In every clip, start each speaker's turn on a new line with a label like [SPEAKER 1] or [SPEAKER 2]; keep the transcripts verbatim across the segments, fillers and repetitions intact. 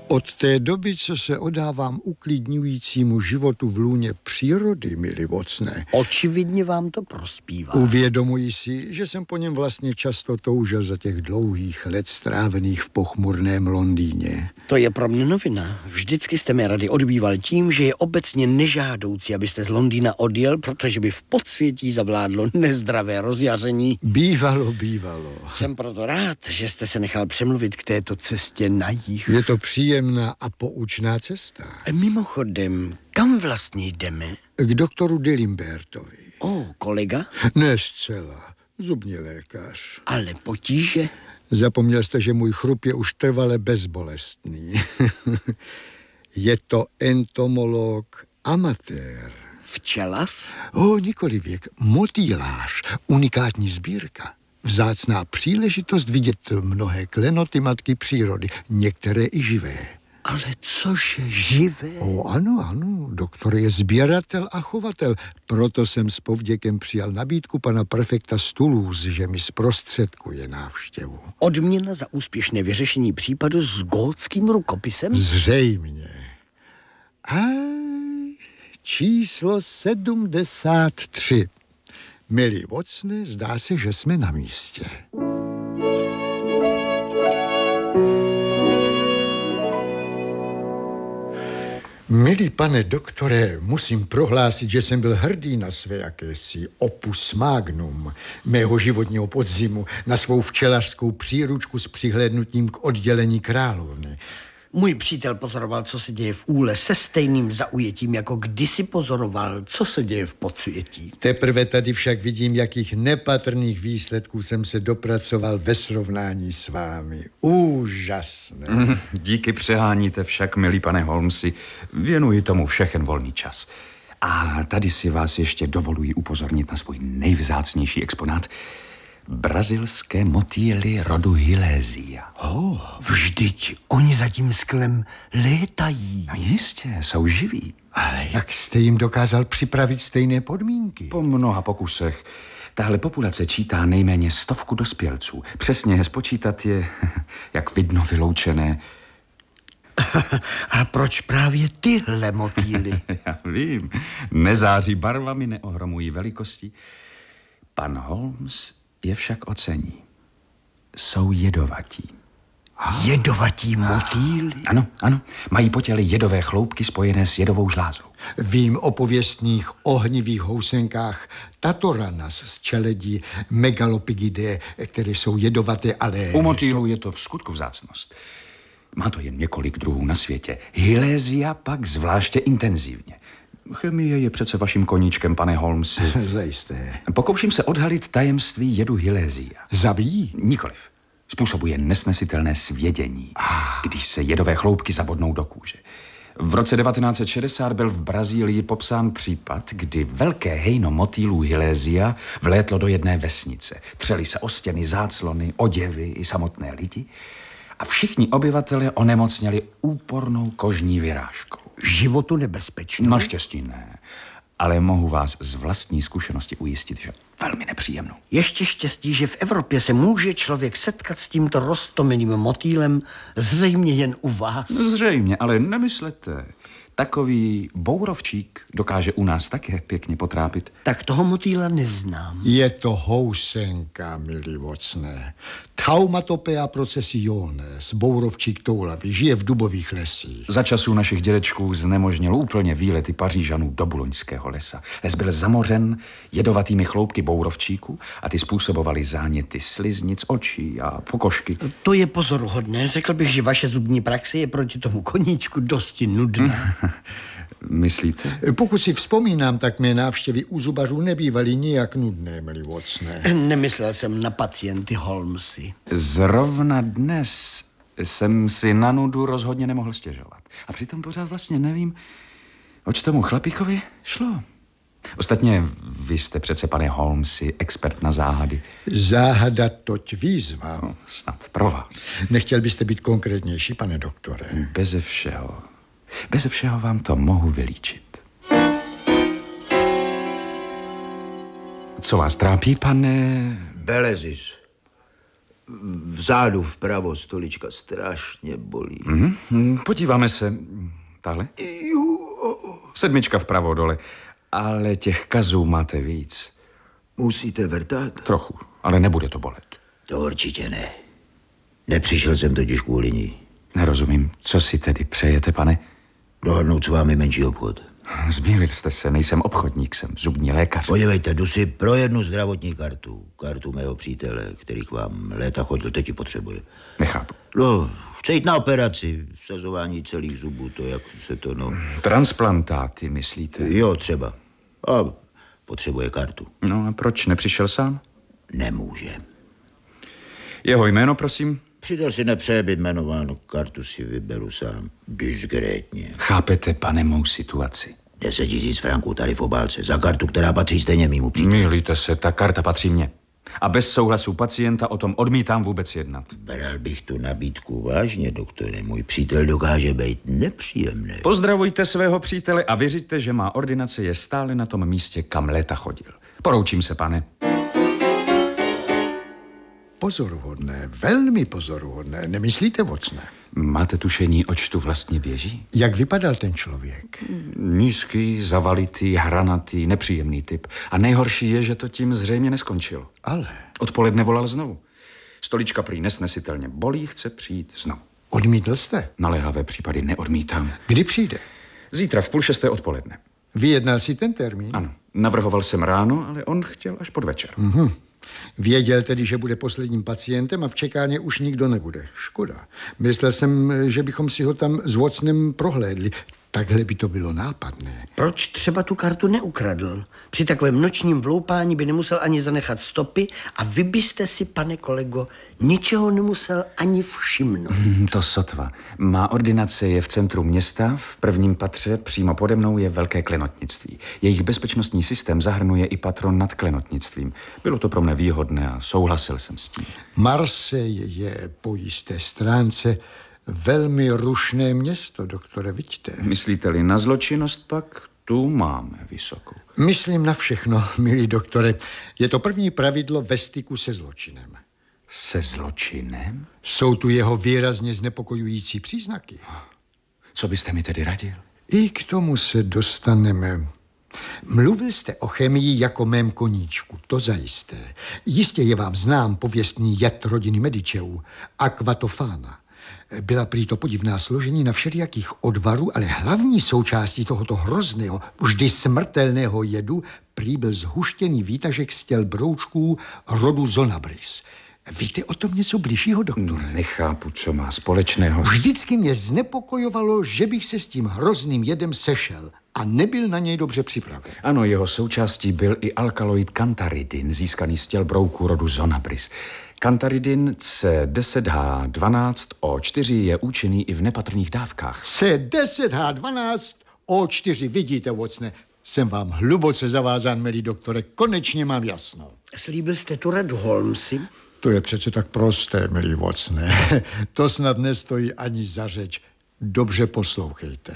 [SPEAKER 1] Od té doby, co se odávám uklidňujícímu životu v lůně přírody, milí Watsoné.
[SPEAKER 2] Očividně vám to prospívá.
[SPEAKER 1] Uvědomuji si, že jsem po něm vlastně často toužil za těch dlouhých let strávených v pochmurném Londýně.
[SPEAKER 2] To je pro mě novina. Vždycky jste mi rady odbýval tím, že je obecně nežádoucí, abyste z Londýna odjel, protože by v podsvětí zavládlo nezdravé rozjaření.
[SPEAKER 1] Bývalo, bývalo.
[SPEAKER 2] Jsem proto rád, že jste se nechal přemluvit k této cestě na jih.
[SPEAKER 1] Je to příjemná a poučná cesta.
[SPEAKER 2] Mimochodem, kam vlastně jdeme?
[SPEAKER 1] K doktoru Dillimbertovi.
[SPEAKER 2] O, kolega?
[SPEAKER 1] Ne zcela. Zubní lékař.
[SPEAKER 2] Ale potíže?
[SPEAKER 1] Zapomněl jste, že můj chrup je už trvale bezbolestný. Je to entomolog amatér.
[SPEAKER 2] Včelař?
[SPEAKER 1] O, nikoli věk. Motýlář. Unikátní sbírka. Vzácná příležitost vidět mnohé klenoty matky přírody, některé i živé.
[SPEAKER 2] Ale cože živé?
[SPEAKER 1] O, ano, ano, doktor je sběratel a chovatel. Proto jsem s povděkem přijal nabídku pana prefekta z Toulouse, že mi zprostředkuje návštěvu.
[SPEAKER 2] Odměna za úspěšné vyřešení případu s gótským rukopisem?
[SPEAKER 1] Zřejmě. A číslo sedmdesát tři. Milí Watsone, zdá se, že jsme na místě. Milý pane doktore, musím prohlásit, že jsem byl hrdý na své jakési opus magnum mého životního podzimu, na svou včelařskou příručku s přihlédnutím k oddělení královny.
[SPEAKER 2] Můj přítel pozoroval, co se děje v úle, se stejným zaujetím, jako kdysi pozoroval, co se děje v podsvětí.
[SPEAKER 1] Teprve tady však vidím, jakých nepatrných výsledků jsem se dopracoval ve srovnání s vámi. Úžasné.
[SPEAKER 3] Mm, díky přeháníte však, milý pane Holmesi, věnuji tomu všechen volný čas. A tady si vás ještě dovoluji upozornit na svůj nejvzácnější exponát. Brazilské motýly rodu Hylésia.
[SPEAKER 2] Oh, vždyť oni za tím sklem létají.
[SPEAKER 3] No jistě, jsou živí.
[SPEAKER 1] Ale jak jste jim dokázal připravit stejné podmínky?
[SPEAKER 3] Po mnoha pokusech. Tahle populace čítá nejméně stovku dospělců. Přesně spočítat je, jak vidno, vyloučené.
[SPEAKER 2] A proč právě tyhle motýly?
[SPEAKER 3] Já vím, nezáří barvami, neohromují velikostí. Pan Holmes je však ocení. Jsou jedovatí.
[SPEAKER 2] Jedovatí motýly?
[SPEAKER 3] Ano, ano. Mají po těle jedové chloupky spojené s jedovou žlázou.
[SPEAKER 1] Vím o pověstných ohnivých housenkách Tatoranas z čeledí Megalopigidae, které jsou jedovaté, ale...
[SPEAKER 3] U motýlů je to v skutku vzácnost. Má to jen několik druhů na světě. Hylésia pak zvláště intenzivně. Chemie je přece vaším koníčkem, pane Holmesi.
[SPEAKER 1] Zajisté.
[SPEAKER 3] Pokouším se odhalit tajemství jedu Hylésia.
[SPEAKER 1] Zabíjí?
[SPEAKER 3] Nikoliv. Způsobuje nesnesitelné svědění, když se jedové chloupky zabodnou do kůže. V roce devatenáct set šedesát byl v Brazílii popsán případ, kdy velké hejno motýlů Hylésia vlétlo do jedné vesnice. Třeli se o stěny, záclony, oděvy i samotné lidi a všichni obyvatelé onemocněli úpornou kožní vyrážkou.
[SPEAKER 2] Životu nebezpečnou?
[SPEAKER 3] Naštěstí ne, ale mohu vás z vlastní zkušenosti ujistit, že velmi nepříjemnou.
[SPEAKER 2] Ještě štěstí, že v Evropě se může člověk setkat s tímto roztomilým motýlem zřejmě jen u vás.
[SPEAKER 3] Zřejmě, ale nemyslete. Takový bourovčík dokáže u nás také pěkně potrápit.
[SPEAKER 2] Tak toho motýla neznám.
[SPEAKER 1] Je to housenka, milí Watsone. Taumatopea processiones, bourovčík toulavý, žije v dubových lesích.
[SPEAKER 3] Za časů našich dědečků znemožnil úplně výlety Pařížanů do Buloňského lesa. Les byl zamořen jedovatými chloupky bourovčíku a ty způsobovaly záněty sliznic, očí a pokožky.
[SPEAKER 2] To je pozoruhodné. Řekl bych, že vaše zubní praxe je proti tomu koníčku dosti nudná.
[SPEAKER 3] Myslíte?
[SPEAKER 1] Pokud si vzpomínám, tak mé návštěvy u zubařů nebývaly nijak nudné, milí Watsone.
[SPEAKER 2] Nemyslel jsem na pacienty Holmesy.
[SPEAKER 3] Zrovna dnes jsem si na nudu rozhodně nemohl stěžovat. A přitom pořád vlastně nevím, oč tomu chlapíkovi šlo. Ostatně vy jste přece, pane Holmesi, expert na záhady.
[SPEAKER 1] Záhada toť výzva.
[SPEAKER 3] No, snad pro vás.
[SPEAKER 1] Nechtěl byste být konkrétnější, pane doktore?
[SPEAKER 3] Beze všeho. Beze všeho vám to mohu vylíčit. Co vás trápí, pane...
[SPEAKER 4] Belezis. Vzadu vpravo stolička strašně bolí.
[SPEAKER 3] Mm-hmm. Podíváme se. Tahle? Sedmička vpravo dole. Ale těch kazů máte víc.
[SPEAKER 4] Musíte vrtat?
[SPEAKER 3] Trochu, ale nebude to bolet.
[SPEAKER 4] To určitě ne. Nepřišel jsem totiž kvůli ní.
[SPEAKER 3] Nerozumím. Co si tedy přejete, pane?
[SPEAKER 4] Dohodnout s vámi menší obchod.
[SPEAKER 3] Zmýlil jste se, nejsem obchodník, jsem zubní lékař.
[SPEAKER 4] Podívejte, jdu si pro jednu zdravotní kartu. Kartu mého přítele, který k vám léta chodil, teď ji potřebuje.
[SPEAKER 3] Nechápu.
[SPEAKER 4] No, chce jít na operaci, vsazování celých zubů, to jak se to, no...
[SPEAKER 3] Transplantáty, myslíte?
[SPEAKER 4] Jo, třeba. A potřebuje kartu.
[SPEAKER 3] No a proč nepřišel sám?
[SPEAKER 4] Nemůže.
[SPEAKER 3] Jeho jméno, prosím?
[SPEAKER 4] Přítel si nepřeje být jmenován, kartu si vyberu sám. Diskrétně.
[SPEAKER 3] Chápete, pane, mou situaci?
[SPEAKER 4] Deset tisíc franků tady v obálce za kartu, která patří stejně mýmu příteli.
[SPEAKER 3] Mýlíte se, ta karta patří mně. A bez souhlasu pacienta o tom odmítám vůbec jednat.
[SPEAKER 4] Bral bych tu nabídku vážně, doktore. Můj přítel dokáže být nepříjemný.
[SPEAKER 3] Pozdravujte svého přítele a věřte, že má ordinace je stále na tom místě, kam léta chodil. Poroučím se, pane.
[SPEAKER 1] Pozoruhodné, velmi pozoruhodné. Nemyslíte, Watson?
[SPEAKER 3] Máte tušení, oč tu vlastně běží?
[SPEAKER 1] Jak vypadal ten člověk?
[SPEAKER 3] Nízký, zavalitý, hranatý, nepříjemný typ. A nejhorší je, že to tím zřejmě neskončilo.
[SPEAKER 1] Ale...
[SPEAKER 3] Odpoledne volal znovu. Stolička prý nesnesitelně bolí, chce přijít znovu.
[SPEAKER 1] Odmítl jste?
[SPEAKER 3] Naléhavé případy neodmítám.
[SPEAKER 1] Kdy přijde?
[SPEAKER 3] Zítra v půl šesté odpoledne.
[SPEAKER 1] Vyjednal si ten termín?
[SPEAKER 3] Ano, navrhoval jsem ráno, ale on chtěl až podvečer.
[SPEAKER 1] Mhm. Věděl tedy, že bude posledním pacientem a v čekárně už nikdo nebude. Škoda. Myslel jsem, že bychom si ho tam s Watsonem prohlédli. Takhle by to bylo nápadné.
[SPEAKER 2] Proč třeba tu kartu neukradl? Při takovém nočním vloupání by nemusel ani zanechat stopy a vy byste si, pane kolego, ničeho nemusel ani všimnout.
[SPEAKER 3] Hmm, to sotva. Má ordinace je v centru města, v prvním patře přímo pode mnou je velké klenotnictví. Jejich bezpečnostní systém zahrnuje i patron nad klenotnictvím. Bylo to pro mne výhodné a souhlasil jsem s tím.
[SPEAKER 1] Marseille je po jisté stránce velmi rušné město, doktore, vidíte.
[SPEAKER 3] Myslíte-li na zločinnost, pak tu máme vysokou.
[SPEAKER 1] Myslím na všechno, milý doktore. Je to první pravidlo ve styku se zločinem.
[SPEAKER 3] Se zločinem?
[SPEAKER 1] Jsou tu jeho výrazně znepokojující příznaky.
[SPEAKER 3] Co byste mi tedy radil?
[SPEAKER 1] I k tomu se dostaneme. Mluvil jste o chemii jako mém koníčku, to zajisté. Jistě je vám znám pověstný jed rodiny Medičeů, aquatofána. Byla prý to podivná složení na všelijakých odvarů, ale hlavní součástí tohoto hrozného, vždy smrtelného jedu prý byl zhuštěný výtažek z těl broučků rodu Zonabris. Víte o tom něco bližšího, doktore?
[SPEAKER 3] Nechápu, co má společného.
[SPEAKER 1] Vždycky mě znepokojovalo, že bych se s tím hrozným jedem sešel a nebyl na něj dobře připraven.
[SPEAKER 3] Ano, jeho součástí byl i alkaloid kantaridin, získaný z těl brouků rodu Zonabris. Kantaridin C deset H dvanáct O čtyři je účinný i v nepatrných dávkách.
[SPEAKER 1] C deset H dvanáct O čtyři, vidíte, Watsone, jsem vám hluboce zavázán, milý doktore, konečně mám jasno.
[SPEAKER 2] Slíbil jste tu radu, Holmesi?
[SPEAKER 1] To je přece tak prosté, milý Watsone. To snad nestojí ani za řeč. Dobře poslouchejte.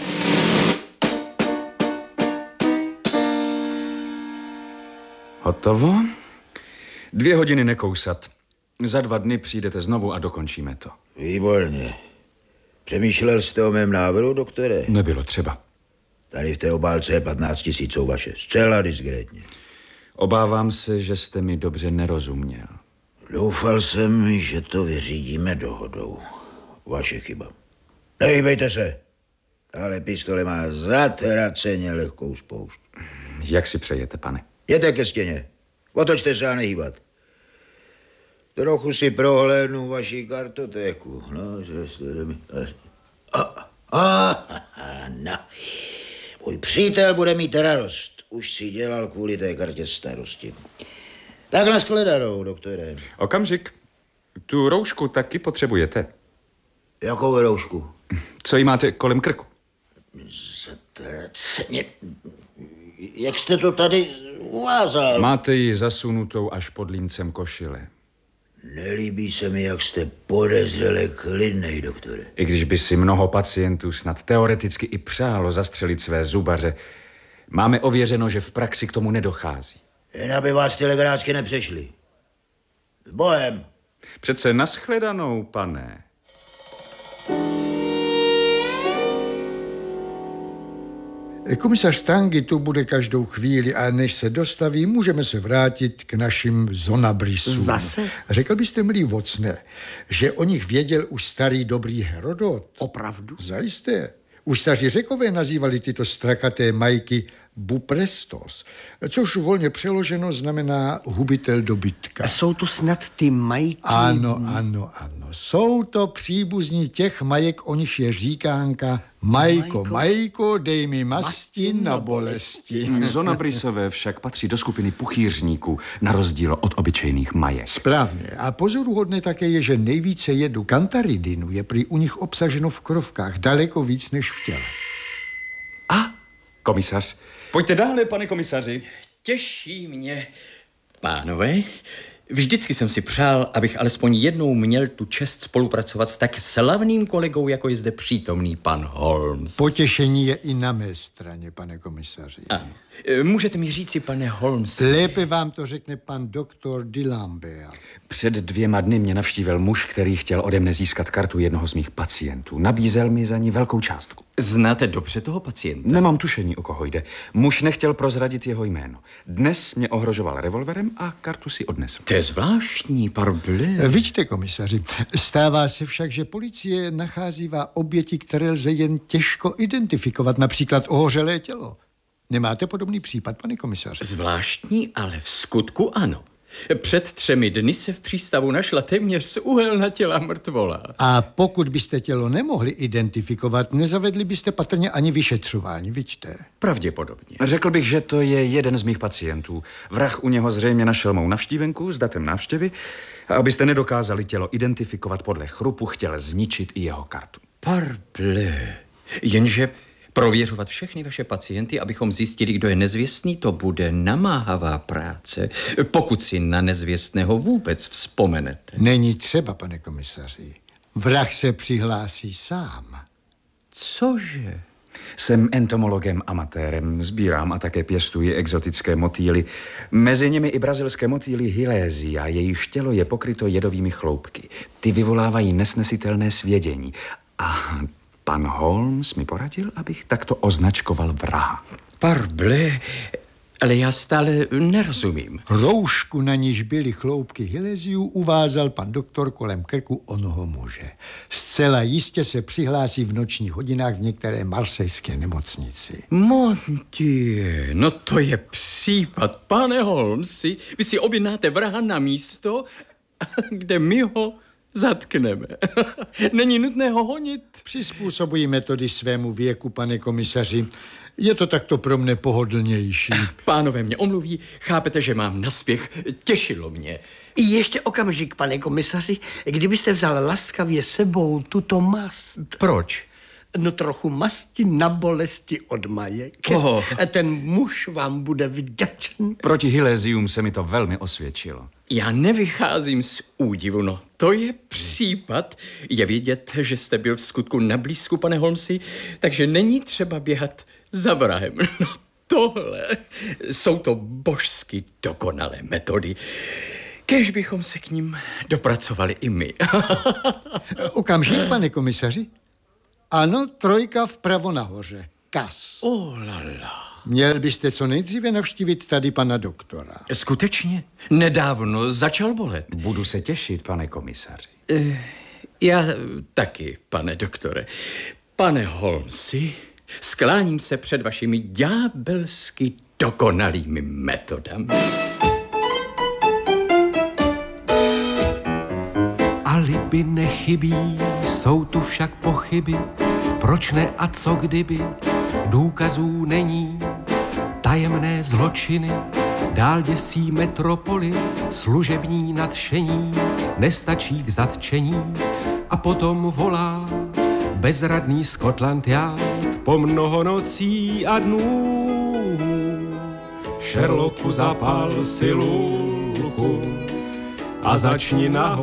[SPEAKER 3] Hotovo? Dvě hodiny nekousat. Za dva dny přijdete znovu a dokončíme to.
[SPEAKER 4] Výborně. Přemýšlel jste o mém návrhu, doktore?
[SPEAKER 3] Nebylo třeba.
[SPEAKER 4] Tady v té obálce je patnáct tisíc, jsou vaše. Zcela diskrétně.
[SPEAKER 3] Obávám se, že jste mi dobře nerozuměl.
[SPEAKER 4] Doufal jsem, že to vyřídíme dohodou. Vaše chyba. Nehýbejte se. Ale pistole má zatraceně lehkou spoušť.
[SPEAKER 3] Jak si přejete, pane?
[SPEAKER 4] Jděte ke stěně. Otočte se a nehýbat. Trochu si prohlédnu vaši kartotéku. No, že jste mi... A, a, a, no. Můj přítel bude mít radost. Už si dělal kvůli té kartě starosti. Tak nashledanou, doktore.
[SPEAKER 3] Okamžik. Tu roušku taky potřebujete.
[SPEAKER 4] Jakou roušku?
[SPEAKER 3] Co jí máte kolem krku?
[SPEAKER 4] Zatraceně. Jak jste to tady uvázal?
[SPEAKER 3] Máte ji zasunutou až pod límcem košile.
[SPEAKER 4] Nelíbí se mi, jak jste podezřele klidnej, doktore.
[SPEAKER 3] I když by si mnoho pacientů snad teoreticky i přálo zastřelit své zubaře, máme ověřeno, že v praxi k tomu nedochází.
[SPEAKER 4] Jen aby vás ty legrácky nepřešli. S bohem.
[SPEAKER 3] Přece nashledanou, pane.
[SPEAKER 1] Komisař Stangy tu bude každou chvíli a než se dostaví, můžeme se vrátit k našim zonabrysům.
[SPEAKER 2] Zase?
[SPEAKER 1] Řekl byste, milý Vocne, že o nich věděl už starý dobrý Herodot?
[SPEAKER 2] Opravdu?
[SPEAKER 1] Zajisté. Už staří Řekové nazývali tyto strakaté majky buprestos, což volně přeloženo znamená hubitel dobytka.
[SPEAKER 2] Jsou to snad ty majky?
[SPEAKER 1] Ano, ano, ano. Jsou to příbuzní těch majek, o nich je říkánka Majko, Majko, Majko dej mi masti na bolesti.
[SPEAKER 3] Zonabrysové však patří do skupiny puchýřníků, na rozdíl od obyčejných majek.
[SPEAKER 1] Správně. A pozoruhodné také je, že nejvíce jedu kantaridinu je prý u nich obsaženo v krovkách, daleko víc než v těle.
[SPEAKER 3] A komisař. Pojďte dále, pane komisaři.
[SPEAKER 5] Těší mě, pánové. Vždycky jsem si přál, abych alespoň jednou měl tu čest spolupracovat s tak slavným kolegou, jako je zde přítomný pan Holmes.
[SPEAKER 1] Potěšení je i na mé straně, pane komisaři.
[SPEAKER 5] Ano. Můžete mi říci, pane Holmes...
[SPEAKER 1] Lépe vám to řekne pan doktor D'Lambert.
[SPEAKER 3] Před dvěma dny mě navštívil muž, který chtěl ode mne získat kartu jednoho z mých pacientů. Nabízel mi za ní velkou částku.
[SPEAKER 5] Znáte dobře toho pacienta?
[SPEAKER 3] Nemám tušení, o koho jde. Muž nechtěl prozradit jeho jméno. Dnes mě ohrožoval revolverem a kartu si odnesl.
[SPEAKER 5] To je zvláštní, parbleu.
[SPEAKER 1] Vidíte, komisaři, stává se však, že policie nacházívá oběti, které lze jen těžko identifikovat, například ohořelé tělo. Nemáte podobný případ, pane komisaři?
[SPEAKER 5] Zvláštní, ale v skutku ano. Před třemi dny se v přístavu našla téměř z uhelna těla mrtvola.
[SPEAKER 1] A pokud byste tělo nemohli identifikovat, nezavedli byste patrně ani vyšetřování, vidíte?
[SPEAKER 5] Pravděpodobně.
[SPEAKER 3] Řekl bych, že to je jeden z mých pacientů. Vrah u něho zřejmě našel mou navštívenku s datem návštěvy a abyste nedokázali tělo identifikovat podle chrupu, chtěl zničit i jeho kartu.
[SPEAKER 5] Parbleu. Jenže prověřovat všechny vaše pacienty, abychom zjistili, kdo je nezvěstný, to bude namáhavá práce, pokud si na nezvěstného vůbec vzpomenete.
[SPEAKER 1] Není třeba, pane komisaři. Vrah se přihlásí sám.
[SPEAKER 5] Cože?
[SPEAKER 3] Jsem entomologem amatérem, sbírám a také pěstuji exotické motýly. Mezi nimi i brazilské motýly Hilésia, jejíž tělo je pokryto jedovými chloupky. Ty vyvolávají nesnesitelné svědění. A pan Holmes mi poradil, abych takto označkoval vraha.
[SPEAKER 5] Parbleu, ale já stále nerozumím.
[SPEAKER 1] Roušku, na níž byly chloupky Hilésiu, uvázal pan doktor kolem krku onoho muže. Zcela jistě se přihlásí v nočních hodinách v některé marsejské nemocnici.
[SPEAKER 5] Mon Dieu, no to je případ, pane Holmesi. Vy si objednáte vraha na místo, kde my ho zatkneme. Není nutné ho honit.
[SPEAKER 1] Přizpůsobují metody svému věku, pane komisaři. Je to takto pro mne pohodlnější.
[SPEAKER 5] Pánové mě omluví, chápete, že mám naspěch. Těšilo mě.
[SPEAKER 2] I ještě okamžik, pane komisaři, kdybyste vzal laskavě sebou tuto mast.
[SPEAKER 5] Proč?
[SPEAKER 2] No trochu masti na bolesti od majek.
[SPEAKER 5] Oh.
[SPEAKER 2] Ten muž vám bude vděčný.
[SPEAKER 3] Proti Hilésium se mi to velmi osvědčilo.
[SPEAKER 5] Já nevycházím z údivu, no to je případ. Je vidět, že jste byl v skutku na blízku, pane Holmesi, takže není třeba běhat za vrahem. No tohle jsou to božsky dokonalé metody. Kéž bychom se k ním dopracovali i my.
[SPEAKER 1] Okamžik, pane komisaři. Ano, trojka vpravo nahoře. Kas.
[SPEAKER 5] Oh la la.
[SPEAKER 1] Měl byste co nejdříve navštívit tady pana doktora.
[SPEAKER 5] Skutečně? Nedávno začal bolet.
[SPEAKER 3] Budu se těšit, pane komisaři.
[SPEAKER 5] E, já taky, pane doktore. Pane Holmesi, skláním se před vašimi ďábelsky dokonalými metodami.
[SPEAKER 6] Alibi nechybí, jsou tu však pochyby, proč ne a co kdyby, důkazů není, tajemné zločiny, dál děsí metropoli, služební nadšení, nestačí k zatčení a potom volá bezradný Scotland Yard po mnoho nocí a dnů. Sherlocku, zapál si lulku a začni nahoru.